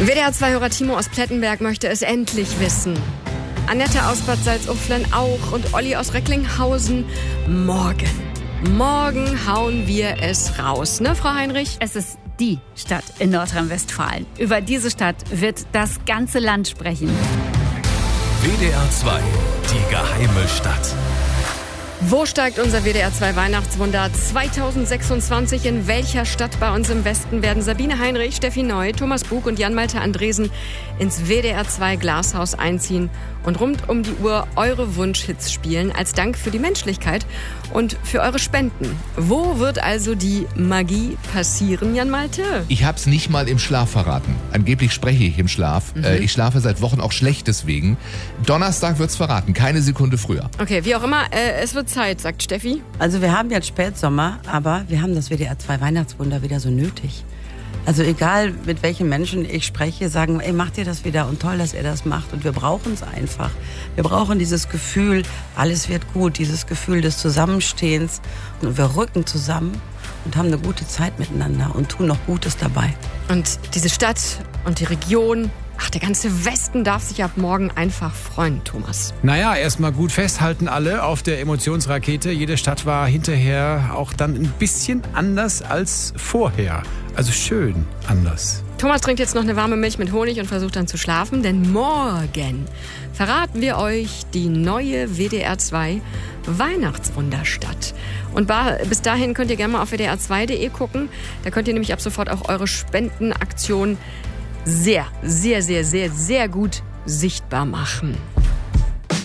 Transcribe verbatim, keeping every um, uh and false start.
W D R zwei-Hörer Timo aus Plettenberg möchte es endlich wissen. Annette aus Bad Salzuflen auch und Olli aus Recklinghausen. Morgen, morgen hauen wir es raus, ne, Frau Heinrich? Es ist die Stadt in Nordrhein-Westfalen. Über diese Stadt wird das ganze Land sprechen. W D R zwei, die geheime Stadt. Wo steigt unser W D R zwei Weihnachtswunder zweitausendsechsundzwanzig? In welcher Stadt bei uns im Westen werden Sabine Heinrich, Steffi Neu, Thomas Bug und Jan-Malte Andresen ins W D R zwei Glashaus einziehen und rund um die Uhr eure Wunschhits spielen, als Dank für die Menschlichkeit und für eure Spenden. Wo wird also die Magie passieren, Jan-Malte? Ich hab's nicht mal im Schlaf verraten. Angeblich spreche ich im Schlaf. Mhm. Äh, ich schlafe seit Wochen auch schlecht deswegen. Donnerstag wird's verraten, keine Sekunde früher. Okay, wie auch immer, äh, es wird Zeit, sagt Steffi. Also wir haben jetzt Spätsommer, aber wir haben das W D R zwei Weihnachtswunder wieder so nötig. Also egal, mit welchen Menschen ich spreche, sagen, ey, macht ihr das wieder und toll, dass ihr das macht. Und wir brauchen es einfach. Wir brauchen dieses Gefühl, alles wird gut, dieses Gefühl des Zusammenstehens. Und wir rücken zusammen und haben eine gute Zeit miteinander und tun noch Gutes dabei. Und diese Stadt und die Region, ach, der ganze Westen darf sich ab morgen einfach freuen, Thomas. Naja, erstmal gut festhalten alle auf der Emotionsrakete. Jede Stadt war hinterher auch dann ein bisschen anders als vorher. Also schön anders. Thomas trinkt jetzt noch eine warme Milch mit Honig und versucht dann zu schlafen, denn morgen verraten wir euch die neue W D R zwei Weihnachtswunderstadt. Und bis dahin könnt ihr gerne mal auf W D R zwei punkt de gucken. Da könnt ihr nämlich ab sofort auch eure Spendenaktion sehr, sehr, sehr, sehr, sehr gut sichtbar machen.